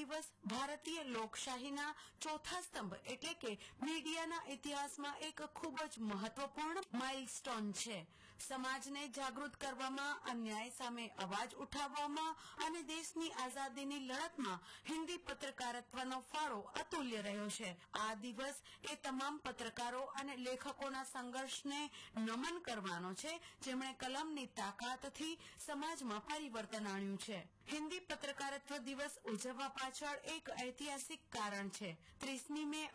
દિવસ ભારતીય લોકશાહીના ચોથા સ્તંભ એટલે કે મીડિયાના ઇતિહાસમાં એક ખૂબ જ મહત્વપૂર્ણ માઇલસ્ટોન છે. સમાજને જાગૃત કરવામાં, અન્યાય સામે અવાજ ઉઠાવવામાં અને દેશની આઝાદીની લડતમાં હિન્દી પત્રકારત્વનો ફાળો અતુલ્ય રહ્યો છે. આ દિવસ એ તમામ પત્રકારો અને લેખકોના સંઘર્ષને નમન કરવાનો છે, જેમણે કલમની તાકાતથી સમાજમાં પરિવર્તન આણ્યું છે. હિન્દી પત્રકારત્વ દિવસ ઉજવવા પાછળ એક ઐતિહાસિક કારણ છે. 30મી મે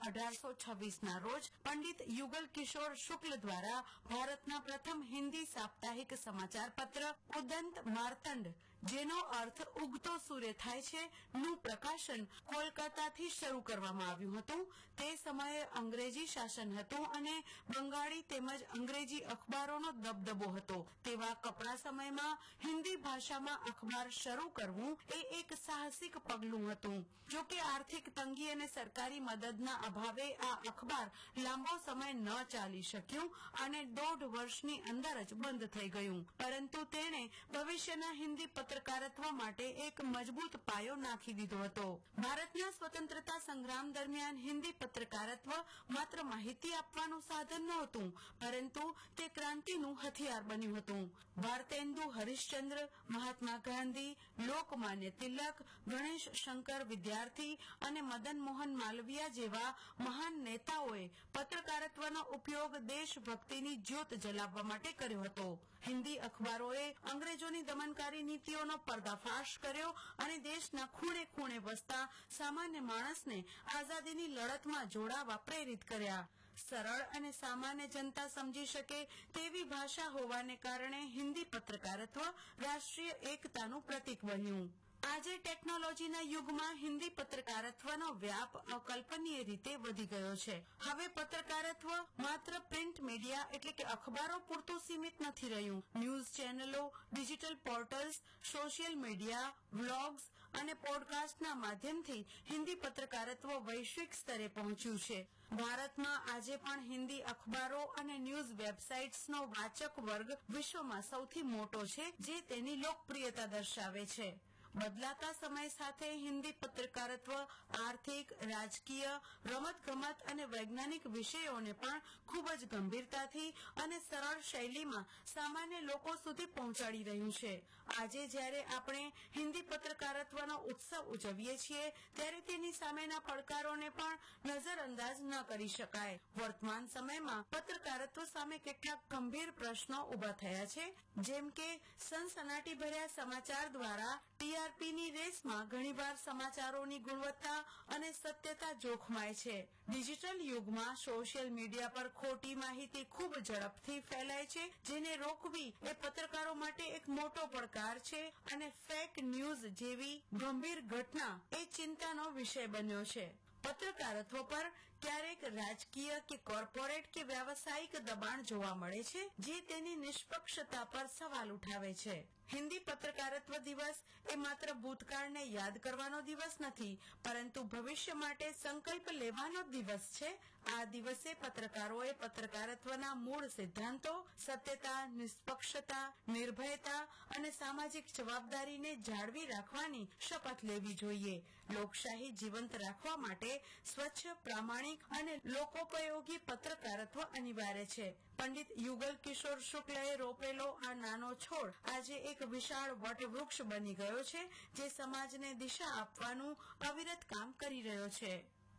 1826ના રોજ પંડિત યુગલ કિશોર શુક્લ દ્વારા ભારતના પ્રથમ હિન્દી સાપ્તાહિક સમાચાર પત્ર ઉદંત માર્તંડ, જેનો અર્થ ઉગતો સૂર્ય થાય છે, નું પ્રકાશન કોલકાતાથી શરૂ કરવામાં આવ્યું હતું. તે સમયે અંગ્રેજી શાસન હતું અને બંગાળી તેમજ અંગ્રેજી અખબારોનો દબદબો હતો. તેવા કપરા સમયમાં હિન્દી ભાષામાં અખબાર શરૂ કરવું એ એક સાહસિક પગલું હતું. જો કે આર્થિક તંગી અને સરકારી મદદના અભાવે આ અખબાર લાંબો સમય ન ચાલી શક્યું અને 1.5 વર્ષની અંદર જ બંધ થઈ ગયું. પરંતુ તેણે ભવિષ્યના હિન્દી પત્રકારત્વ માટે એક મજબૂત પાયો નાખી દીધો હતો. ભારતના સ્વતંત્રતા સંગ્રામ દરમિયાન હિન્દી પત્રકારત્વ માત્ર માહિતી આપવાનું સાધન નહોતું, પરંતુ તે ક્રાંતિનું હથિયાર બન્યું હતું. ભારતેન્દુ હરિશ્ચંદ્ર, મહાત્મા ગાંધી, લોકમાન્ય તિલક, ગણેશ શંકર વિદ્યાર્થી અને મદન મોહન માલવીયા જેવા મહાન નેતાઓએ પત્રકારત્વનો ઉપયોગ દેશભક્તિની જ્યોત જલાવવા માટે કર્યો હતો. હિન્દી અખબારોએ અંગ્રેજોની દમનકારી નીતિઓનો પર્દાફાશ કર્યો અને દેશના ખૂણે ખૂણે વસતા સામાન્ય માણસને આઝાદીની લડતમાં જોડાવા પ્રેરિત કર્યા. સરળ અને સામાન્ય જનતા સમજી શકે તેવી ભાષા હોવાને કારણે હિન્દી પત્રકારત્વ રાષ્ટ્રીય એકતાનું પ્રતીક બન્યું. આજે ટેકનોલોજીના યુગમાં હિન્દી પત્રકારત્વનો વ્યાપ અકલ્પનીય રીતે વધી ગયો છે. હવે પત્રકારત્વ માત્ર પ્રિન્ટ મીડિયા એટલે કે અખબારો પૂરતું સીમિત નથી રહ્યું. ન્યૂઝ ચેનલો, digital portals, social media, vlogs અને પોડકાસ્ટના માધ્યમથી હિન્દી પત્રકારત્વ વૈશ્વિક સ્તરે પહોંચ્યું છે. ભારતમાં આજે પણ હિન્દી અખબારો અને ન્યૂઝ વેબસાઇટ્સનો વાચક વર્ગ વિશ્વમાં સૌથી મોટો છે, જે તેની લોકપ્રિયતા દર્શાવે છે. બદલાતા સમય સાથે હિન્દી પત્રકારત્વ આર્થિક, રાજકીય, રમતગમત અને વૈજ્ઞાનિક વિષયોને પણ ખૂબ જ ગંભીરતાથી અને સરળ શૈલીમાં સામાન્ય લોકો સુધી પહોંચાડી રહ્યું છે. આજે જ્યારે આપણે હિન્દી પત્રકારત્વનો ઉત્સવ ઉજવીએ છીએ, ત્યારે તેની સામેના પડકારોને પણ નજરઅંદાજ ન કરી શકાય. વર્તમાન સમયમાં પત્રકારત્વ સામે કેટલાક ગંભીર પ્રશ્નો ઉભા થયા છે, જેમ કે સનસનાટીભર્યા સમાચાર દ્વારા ટીઆરપીની રેસમાં ઘણીવાર સમાચારોની ગુણવત્તા અને સત્યતા જોખમાય છે. ડિજિટલ યુગમાં સોશિયલ મીડિયા પર ખોટી માહિતી ખૂબ ઝડપથી ફેલાય છે, જેને રોકવી એ પત્રકારો માટે એક મોટો પડકાર છે અને ફેક ન્યૂઝ જેવી ગંભીર ઘટના એ ચિંતાનો વિષય બન્યો છે. પત્રકારત્વ પર ક્યારેક રાજકીય કે કોર્પોરેટ કે વ્યાવસાયિક દબાણ જોવા મળે છે, જે તેની નિષ્પક્ષતા પર સવાલ ઉઠાવે છે. હિન્દી પત્રકારત્વ દિવસ એ માત્ર ભૂતકાળને યાદ કરવાનો દિવસ નથી, પરંતુ ભવિષ્ય માટે સંકલ્પ લેવાનો દિવસ છે. આ દિવસે પત્રકારોએ પત્રકારત્વના મૂળ સિદ્ધાંતો સત્યતા, નિષ્પક્ષતા, નિર્ભયતા અને સામાજિક જવાબદારીને જાળવી રાખવાની શપથ લેવી જોઈએ. લોકશાહી જીવંત રાખવા માટે સ્વચ્છ, પ્રામાણિક અને લોકોપયોગી પત્રકારત્વ અનિવાર્ય છે. પંડિત યુગલ કિશોર શુક્લએ રોપેલો આ નાનો છોડ આજે એક વિશાળ વટવૃક્ષ બની ગયો છે, જે સમાજને દિશા આપવાનું અવિરત કામ કરી રહ્યો છે.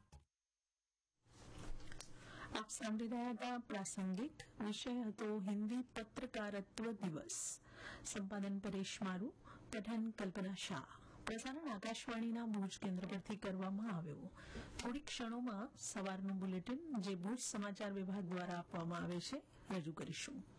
આપ સાંભળી રહ્યા હતા પ્રાસંગિક. વિષય હતો હિન્દી પત્રકારત્વ દિવસ. સંપાદન પરેશ મારુ, પઠન કલ્પના શાહ. પ્રસારણ આકાશવાણીના ભુજ કેન્દ્ર પરથી કરવામાં આવ્યું. થોડી ક્ષણોમાં સવારનું બુલેટિન, જે ભુજ સમાચાર વિભાગ દ્વારા આપવામાં આવે છે, રજૂ કરીશું.